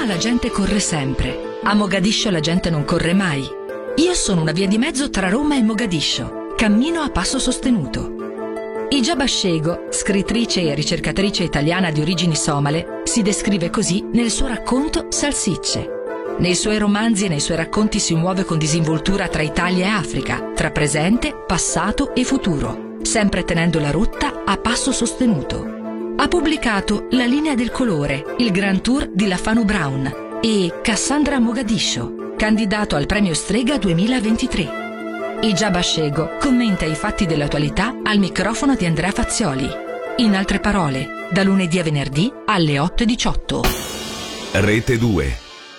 la gente corre sempre. A Mogadiscio la gente non corre mai. Io sono una via di mezzo tra Roma e Mogadiscio. Cammino a passo sostenuto. Ijaba Shego, scrittrice e ricercatrice italiana di origini somale, si descrive così nel suo racconto Salsicce. Nei suoi romanzi e nei suoi racconti si muove con disinvoltura tra Italia e Africa, tra presente, passato e futuro, sempre tenendo la rotta a passo sostenuto. Ha pubblicato La linea del colore, il Grand Tour di Lafano Brown e Cassandra Mogadiscio, candidato al premio Strega 2023. Ijaba Shego commenta i fatti dell'attualità al microfono di Andrea Fazzioli. In altre parole, da lunedì a venerdì alle 8:18. Rete 2.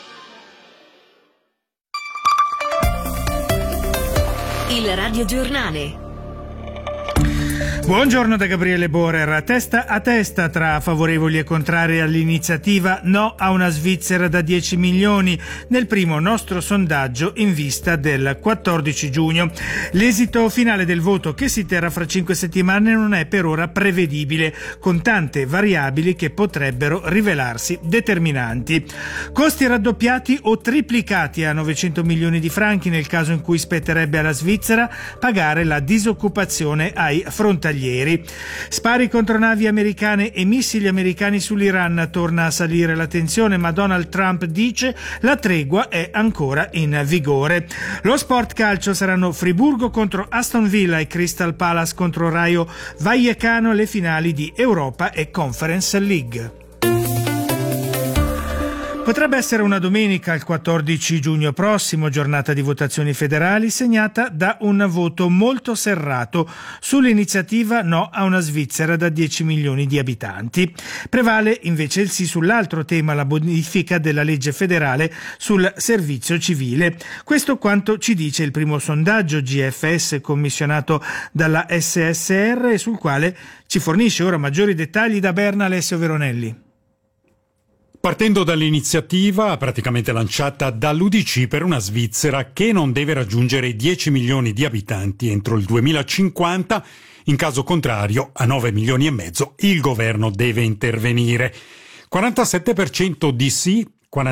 Il radiogiornale. Buongiorno da Gabriele Borer. Testa a testa tra favorevoli e contrari all'iniziativa No a una Svizzera da 10 milioni nel primo nostro sondaggio in vista del 14 giugno. L'esito finale del voto, che si terrà fra 5 settimane, non è per ora prevedibile, con tante variabili che potrebbero rivelarsi determinanti. Costi raddoppiati o triplicati a 900 milioni di franchi nel caso in cui spetterebbe alla Svizzera pagare la disoccupazione ai frontalieri. Spari contro navi americane e missili americani sull'Iran. Torna a salire la tensione, ma Donald Trump dice la tregua è ancora in vigore. Lo sport calcio saranno Friburgo contro Aston Villa e Crystal Palace contro Rayo Vallecano, le finali di Europa e Conference League. Potrebbe essere una domenica, il 14 giugno prossimo, giornata di votazioni federali segnata da un voto molto serrato sull'iniziativa No a una Svizzera da 10 milioni di abitanti. Prevale invece il sì sull'altro tema, la modifica della legge federale sul servizio civile. Questo quanto ci dice il primo sondaggio GFS commissionato dalla SSR e sul quale ci fornisce ora maggiori dettagli da Berna Alessio Veronelli. Partendo dall'iniziativa praticamente lanciata dall'UDC per una Svizzera che non deve raggiungere i 10 milioni di abitanti entro il 2050, in caso contrario a 9 milioni e mezzo il governo deve intervenire. 47% di sì,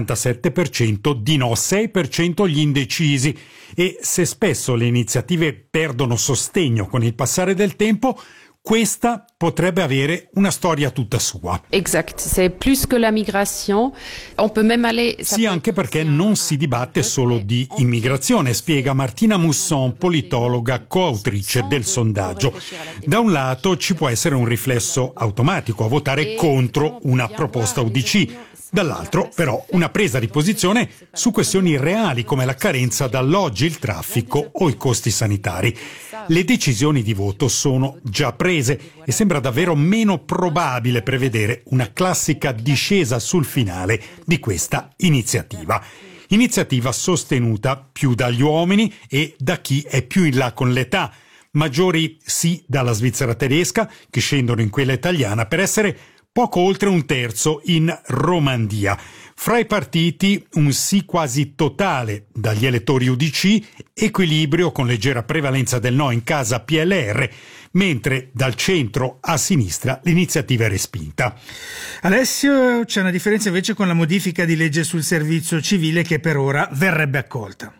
47% di no, 6% gli indecisi, e se spesso le iniziative perdono sostegno con il passare del tempo, questa potrebbe avere una storia tutta sua. Exact, c'est plus que la migration. On peut même aller. Sì, anche perché non si dibatte solo di immigrazione, spiega Martina Musson, politologa, coautrice del sondaggio. Da un lato ci può essere un riflesso automatico a votare contro una proposta UDC. Dall'altro, però, una presa di posizione su questioni reali come la carenza d'alloggi, il traffico o i costi sanitari. Le decisioni di voto sono già prese e sembra davvero meno probabile prevedere una classica discesa sul finale di questa iniziativa. Iniziativa sostenuta più dagli uomini e da chi è più in là con l'età. Maggiori sì dalla Svizzera tedesca, che scendono in quella italiana per essere poco oltre un terzo in Romandia. Fra i partiti un sì quasi totale dagli elettori UDC, equilibrio con leggera prevalenza del no in casa PLR, mentre dal centro a sinistra l'iniziativa è respinta. Alessio, c'è una differenza invece con la modifica di legge sul servizio civile che per ora verrebbe accolta.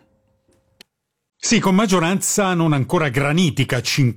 Sì, con maggioranza non ancora granitica,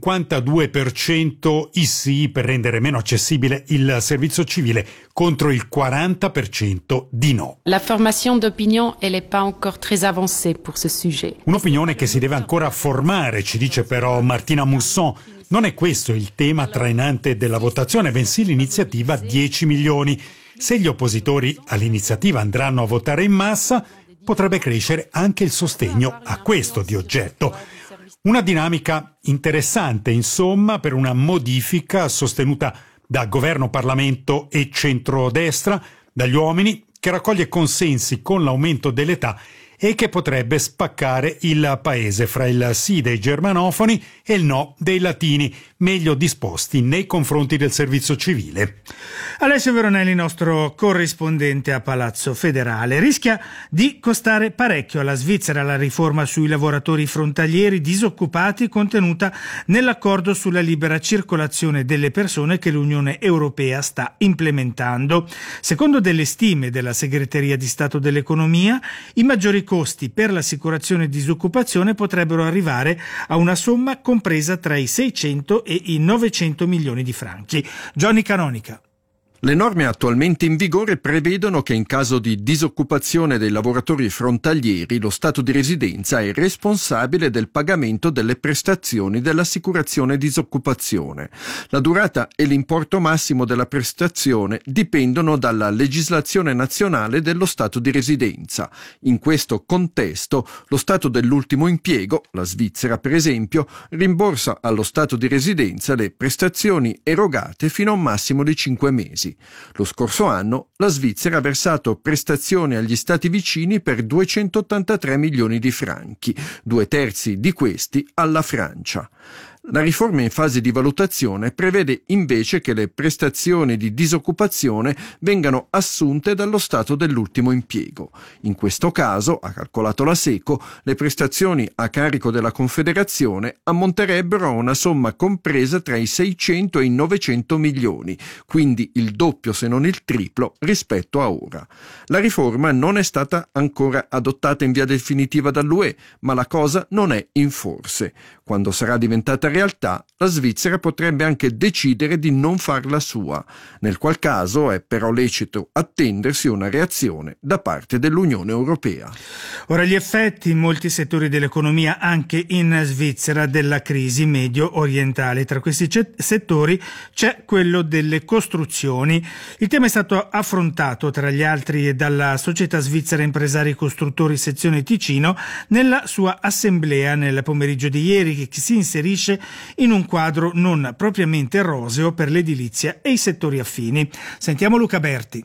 52% i sì per rendere meno accessibile il servizio civile contro il 40% di no. La formation d'opinion, elle est pas encore très avancée pour ce sujet. Un'opinione che si deve ancora formare, ci dice però Martina Musson. Non è questo il tema trainante della votazione, bensì l'iniziativa 10 milioni. Se gli oppositori all'iniziativa andranno a votare in massa, potrebbe crescere anche il sostegno a questo di oggetto. Una dinamica interessante, insomma, per una modifica sostenuta da governo, Parlamento e centrodestra, dagli uomini, che raccoglie consensi con l'aumento dell'età e che potrebbe spaccare il paese fra il sì dei germanofoni e il no dei latini, meglio disposti nei confronti del servizio civile. Alessio Veronelli, nostro corrispondente a Palazzo Federale. Rischia di costare parecchio alla Svizzera la riforma sui lavoratori frontalieri disoccupati contenuta nell'accordo sulla libera circolazione delle persone che l'Unione Europea sta implementando. Secondo delle stime della Segreteria di Stato dell'Economia, i maggiori costi per l'assicurazione disoccupazione potrebbero arrivare a una somma compresa tra i 600 e i 900 milioni di franchi. Johnny Canonica. Le norme attualmente in vigore prevedono che in caso di disoccupazione dei lavoratori frontalieri lo Stato di residenza è responsabile del pagamento delle prestazioni dell'assicurazione disoccupazione. La durata e l'importo massimo della prestazione dipendono dalla legislazione nazionale dello Stato di residenza. In questo contesto, lo Stato dell'ultimo impiego, la Svizzera per esempio, rimborsa allo Stato di residenza le prestazioni erogate fino a un massimo di 5 mesi. Lo scorso anno la Svizzera ha versato prestazioni agli stati vicini per 283 milioni di franchi, 2/3 di questi alla Francia. La riforma in fase di valutazione prevede invece che le prestazioni di disoccupazione vengano assunte dallo Stato dell'ultimo impiego. In questo caso, ha calcolato la SECO, le prestazioni a carico della Confederazione ammonterebbero a una somma compresa tra i 600 e i 900 milioni, quindi il doppio se non il triplo rispetto a ora. La riforma non è stata ancora adottata in via definitiva dall'UE, ma la cosa non è in forse. Quando sarà diventata realtà, la Svizzera potrebbe anche decidere di non farla sua, nel qual caso è però lecito attendersi una reazione da parte dell'Unione Europea. Ora gli effetti in molti settori dell'economia, anche in Svizzera, della crisi medio-orientale. Tra questi settori c'è quello delle costruzioni. Il tema è stato affrontato, tra gli altri, dalla Società Svizzera Impresari Costruttori Sezione Ticino nella sua assemblea nel pomeriggio di ieri, che si inserisce in un quadro non propriamente roseo per l'edilizia e i settori affini. Sentiamo Luca Berti.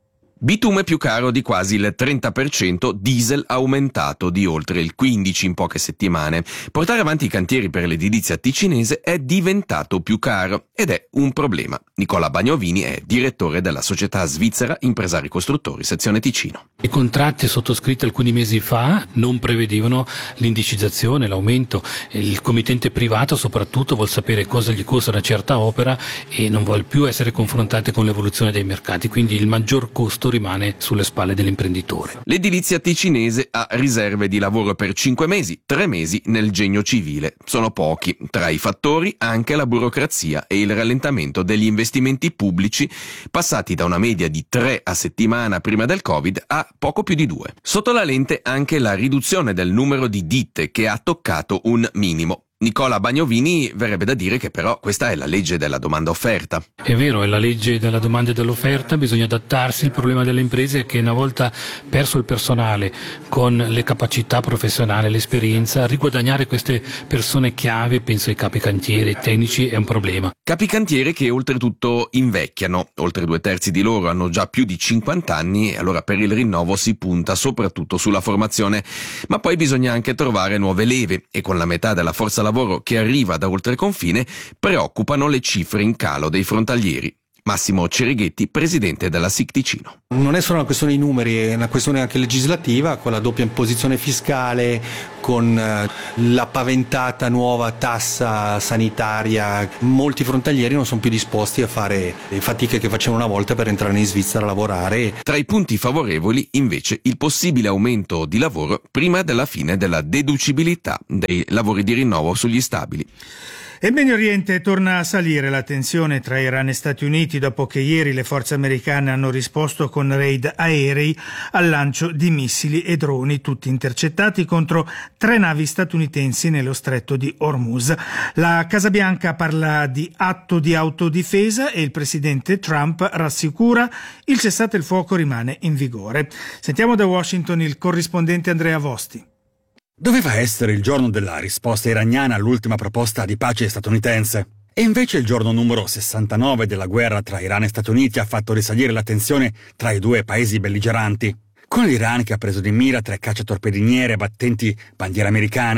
Bitume più caro di quasi il 30%, diesel aumentato di oltre il 15% in poche settimane. Portare avanti i cantieri per l'edilizia ticinese è diventato più caro ed è un problema. Nicola Bagnovini è direttore della Società Svizzera Impresari Costruttori Sezione Ticino. I contratti sottoscritti alcuni mesi fa non prevedevano l'indicizzazione, l'aumento. Il committente privato soprattutto vuol sapere cosa gli costa una certa opera e non vuole più essere confrontato con l'evoluzione dei mercati, quindi il maggior costo rimane sulle spalle dell'imprenditore. L'edilizia ticinese ha riserve di lavoro per 5 mesi, 3 mesi nel genio civile. Sono pochi. Tra i fattori anche la burocrazia e il rallentamento degli investimenti pubblici, passati da una media di 3 a settimana prima del Covid a poco più di 2. Sotto la lente anche la riduzione del numero di ditte, che ha toccato un minimo. Nicola Bagnovini verrebbe da dire che però questa è la legge della domanda-offerta. È vero, è la legge della domanda e dell'offerta, bisogna adattarsi. Il problema delle imprese è che una volta perso il personale con le capacità professionali, l'esperienza, riguadagnare queste persone chiave, penso ai capi cantieri, ai tecnici, è un problema. Capi cantieri che oltretutto invecchiano, oltre 2/3 di loro hanno già più di 50 anni e allora per il rinnovo si punta soprattutto sulla formazione, ma poi bisogna anche trovare nuove leve e con la metà della forza lavoro che arriva da oltreconfine preoccupano le cifre in calo dei frontalieri. Massimo Cerighetti, presidente della SIC Ticino. Non è solo una questione di numeri, è una questione anche legislativa, con la doppia imposizione fiscale, con la paventata nuova tassa sanitaria. Molti frontalieri non sono più disposti a fare le fatiche che facevano una volta per entrare in Svizzera a lavorare. Tra i punti favorevoli, invece, il possibile aumento di lavoro prima della fine della deducibilità dei lavori di rinnovo sugli stabili. E in Medio Oriente torna a salire la tensione tra Iran e Stati Uniti dopo che ieri le forze americane hanno risposto con raid aerei al lancio di missili e droni, tutti intercettati contro 3 navi statunitensi nello stretto di Hormuz. La Casa Bianca parla di atto di autodifesa e il presidente Trump rassicura il cessate il fuoco rimane in vigore. Sentiamo da Washington il corrispondente Andrea Vosti. Doveva essere il giorno della risposta iraniana all'ultima proposta di pace statunitense. E invece il giorno numero 69 della guerra tra Iran e Stati Uniti ha fatto risalire la tensione tra i due paesi belligeranti, con l'Iran che ha preso di mira 3 cacciatorpediniere battenti bandiera americana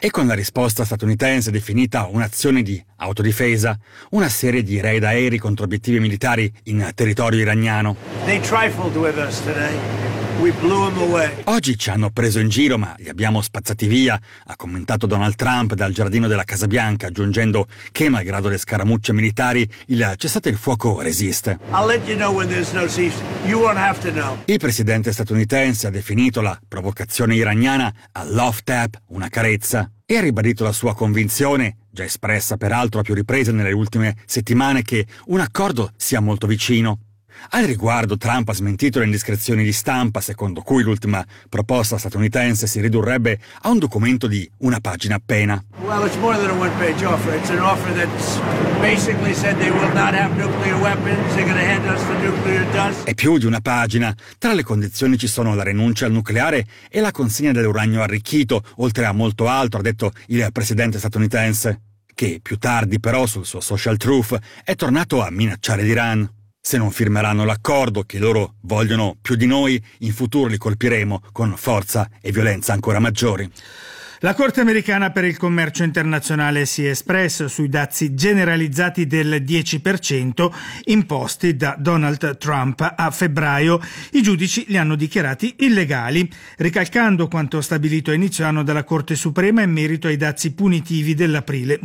e con la risposta statunitense definita un'azione di autodifesa, una serie di raid aerei contro obiettivi militari in territorio iraniano. They trifled with us today. We blew them away. Oggi ci hanno preso in giro, ma li abbiamo spazzati via, ha commentato Donald Trump dal giardino della Casa Bianca, aggiungendo che, malgrado le scaramucce militari, il cessate il fuoco resiste. I'll let you know when there's no cease. You won't have to know. Il presidente statunitense ha definito la provocazione iraniana a love tap, una carezza, e ha ribadito la sua convinzione, già espressa peraltro a più riprese nelle ultime settimane, che un accordo sia molto vicino. Al riguardo Trump ha smentito le indiscrezioni di stampa secondo cui l'ultima proposta statunitense si ridurrebbe a un documento di una pagina appena. Well, it's more than a one-page offer. It's an offer that's basically said they will not have nuclear weapons. They're going to hand us the nuclear dust. È più di una pagina. Tra le condizioni ci sono la rinuncia al nucleare e la consegna dell'uranio arricchito, oltre a molto altro, ha detto il presidente statunitense, che più tardi però sul suo social truth è tornato a minacciare l'Iran. Se non firmeranno l'accordo che loro vogliono più di noi, in futuro li colpiremo con forza e violenza ancora maggiori. La Corte americana per il commercio internazionale si è espressa sui dazi generalizzati del 10% imposti da Donald Trump a febbraio. I giudici li hanno dichiarati illegali, ricalcando quanto stabilito a inizio anno dalla Corte Suprema in merito ai dazi punitivi dell'aprile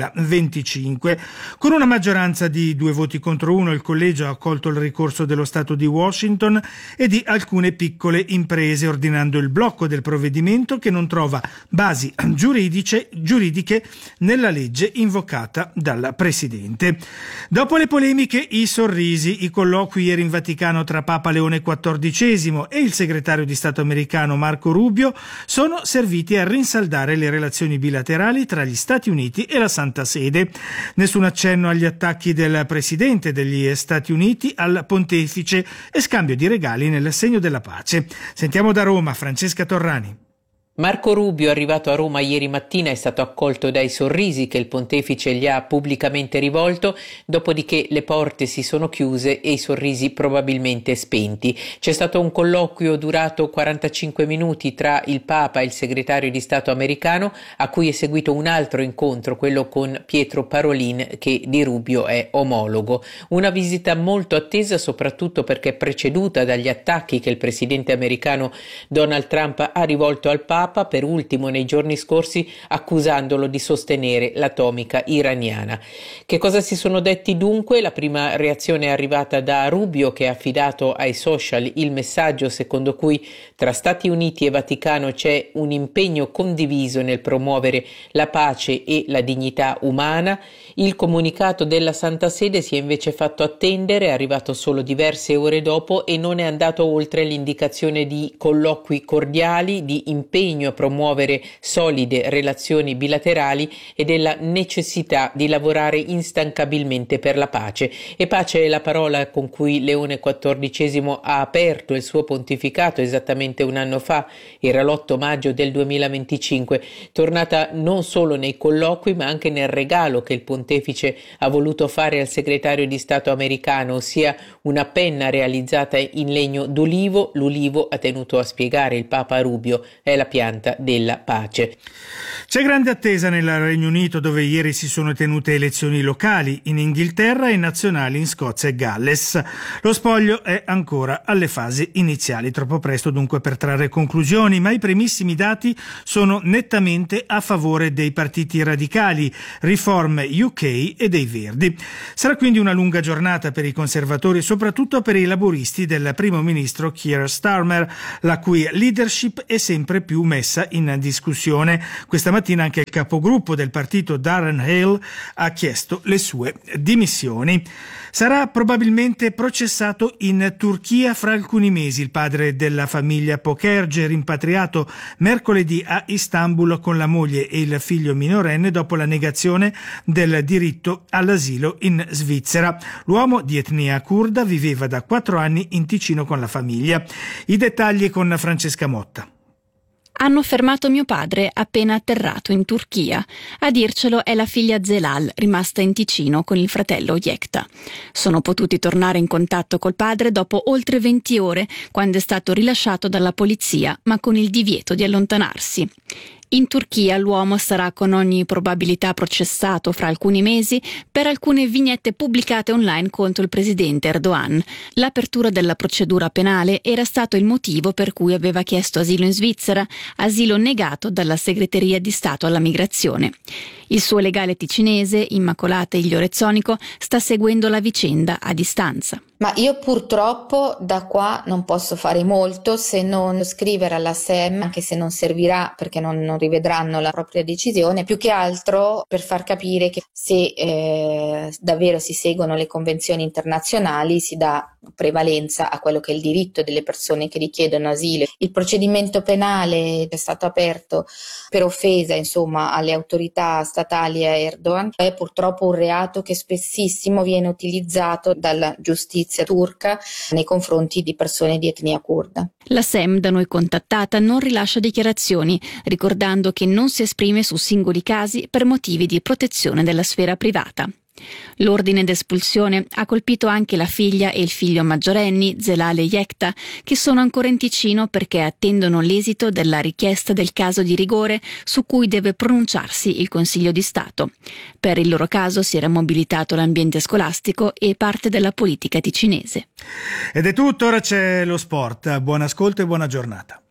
2025. Con una maggioranza di 2 voti contro 1, il collegio ha accolto il ricorso dello Stato di Washington e di alcune piccole imprese, ordinando il blocco del provvedimento che non trova basi giuridiche nella legge invocata dal Presidente. Dopo le polemiche, i sorrisi, i colloqui ieri in Vaticano tra Papa Leone XIV e il segretario di Stato americano Marco Rubio sono serviti a rinsaldare le relazioni bilaterali tra gli Stati Uniti e la Santa Sede. Nessun accenno agli attacchi del Presidente degli Stati Uniti al Pontefice e scambio di regali nel segno della pace. Sentiamo da Roma Francesca Torrani. Marco Rubio, arrivato a Roma ieri mattina, è stato accolto dai sorrisi che il pontefice gli ha pubblicamente rivolto, dopodiché le porte si sono chiuse e i sorrisi probabilmente spenti. C'è stato un colloquio durato 45 minuti tra il Papa e il segretario di Stato americano, a cui è seguito un altro incontro, quello con Pietro Parolin, che di Rubio è omologo. Una visita molto attesa, soprattutto perché preceduta dagli attacchi che il presidente americano Donald Trump ha rivolto al Papa, per ultimo nei giorni scorsi accusandolo di sostenere l'atomica iraniana. Che cosa si sono detti dunque? La prima reazione è arrivata da Rubio, che ha affidato ai social il messaggio secondo cui tra Stati Uniti e Vaticano c'è un impegno condiviso nel promuovere la pace e la dignità umana. Il comunicato della Santa Sede si è invece fatto attendere, è arrivato solo diverse ore dopo e non è andato oltre l'indicazione di colloqui cordiali, di impegno a promuovere solide relazioni bilaterali e della necessità di lavorare instancabilmente per la pace. E pace è la parola con cui Leone XIV ha aperto il suo pontificato esattamente un anno fa, era l'8 maggio del 2025, tornata non solo nei colloqui ma anche nel regalo che il pontefice ha voluto fare al segretario di Stato americano, ossia una penna realizzata in legno d'olivo. L'ulivo, ha tenuto a spiegare il Papa Rubio, è la pianta della pace. C'è grande attesa nel Regno Unito, dove ieri si sono tenute elezioni locali, in Inghilterra e nazionali in Scozia e Galles. Lo spoglio è ancora alle fasi iniziali, troppo presto dunque per trarre conclusioni, ma i primissimi dati sono nettamente a favore dei partiti radicali, Reform UK e dei Verdi. Sarà quindi una lunga giornata per i conservatori e soprattutto per i laburisti del primo ministro Keir Starmer, la cui leadership è sempre più messa in discussione. Questa mattina anche il capogruppo del partito Darren Hale ha chiesto le sue dimissioni. Sarà probabilmente processato in Turchia fra alcuni mesi il padre della famiglia Pokerge, rimpatriato mercoledì a Istanbul con la moglie e il figlio minorenne dopo la negazione del diritto all'asilo in Svizzera. L'uomo di etnia curda viveva da 4 anni in Ticino con la famiglia. I dettagli con Francesca Motta. Hanno fermato mio padre appena atterrato in Turchia. A dircelo è la figlia Zelal, rimasta in Ticino con il fratello Yekta. Sono potuti tornare in contatto col padre dopo oltre 20 ore, quando è stato rilasciato dalla polizia, ma con il divieto di allontanarsi. In Turchia l'uomo sarà con ogni probabilità processato fra alcuni mesi per alcune vignette pubblicate online contro il presidente Erdogan. L'apertura della procedura penale era stato il motivo per cui aveva chiesto asilo in Svizzera, asilo negato dalla Segreteria di Stato alla Migrazione. Il suo legale ticinese, Immacolata Igliorezzonico, sta seguendo la vicenda a distanza. Ma io purtroppo da qua non posso fare molto se non scrivere alla SEM, anche se non servirà perché non rivedranno la propria decisione, più che altro per far capire che se davvero si seguono le convenzioni internazionali si dà prevalenza a quello che è il diritto delle persone che richiedono asilo. Il procedimento penale è stato aperto per offesa, insomma, alle autorità statali a Erdogan. È purtroppo un reato che spessissimo viene utilizzato dalla giustizia turca nei confronti di persone di etnia curda. La SEM, da noi contattata, non rilascia dichiarazioni, ricordando che non si esprime su singoli casi per motivi di protezione della sfera privata. L'ordine d'espulsione ha colpito anche la figlia e il figlio maggiorenni, Zelal e Yekta, che sono ancora in Ticino perché attendono l'esito della richiesta del caso di rigore su cui deve pronunciarsi il Consiglio di Stato. Per il loro caso si era mobilitato l'ambiente scolastico e parte della politica ticinese. Ed è tutto, ora c'è lo sport. Buon ascolto e buona giornata.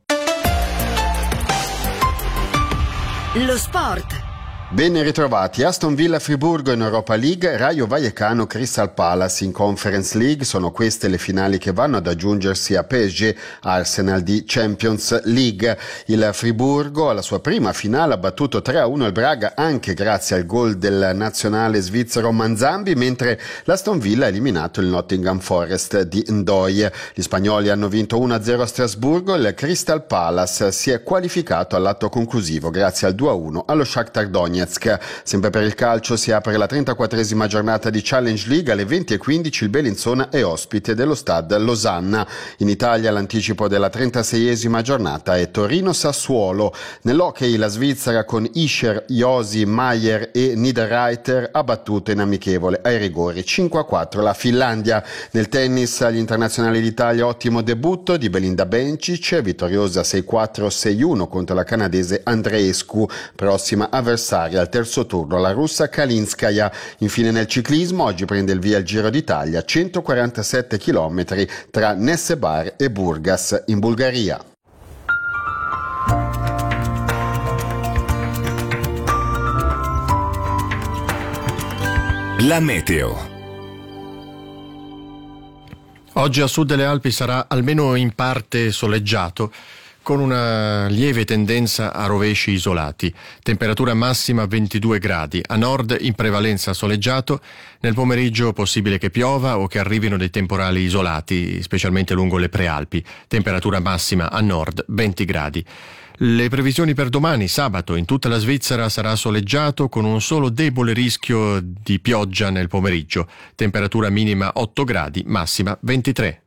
Lo sport. Ben ritrovati. Aston Villa Friburgo in Europa League, Rayo Vallecano Crystal Palace in Conference League. Sono queste le finali che vanno ad aggiungersi a PSG Arsenal di Champions League. Il Friburgo alla sua prima finale ha battuto 3-1 il Braga anche grazie al gol del nazionale svizzero Manzambi, mentre l'Aston Villa ha eliminato il Nottingham Forest di Ndoye. Gli spagnoli hanno vinto 1-0 a Strasburgo. Il Crystal Palace si è qualificato all'atto conclusivo grazie al 2-1 allo Shakhtar Donetsk. Sempre per il calcio si apre la 34esima giornata di Challenge League. Alle 20:15 il Bellinzona è ospite dello Stade Losanna. In Italia l'anticipo della 36esima giornata è Torino-Sassuolo. Nell'hockey la Svizzera con Ischer, Josi, Maier e Niederreiter ha battuto in amichevole ai rigori 5-4 la Finlandia. Nel tennis agli internazionali d'Italia ottimo debutto di Belinda Bencic, vittoriosa 6-4, 6-1 contro la canadese Andreescu, prossima avversaria al terzo turno la russa Kalinskaya. Infine nel ciclismo oggi prende il via il Giro d'Italia, 147 km tra Nessebar e Burgas in Bulgaria. La meteo. Oggi a sud delle Alpi sarà almeno in parte soleggiato, con una lieve tendenza a rovesci isolati. Temperatura massima 22 gradi. A nord in prevalenza soleggiato. Nel pomeriggio possibile che piova o che arrivino dei temporali isolati, specialmente lungo le prealpi. Temperatura massima a nord 20 gradi. Le previsioni per domani, sabato, in tutta la Svizzera sarà soleggiato con un solo debole rischio di pioggia nel pomeriggio. Temperatura minima 8 gradi, massima 23.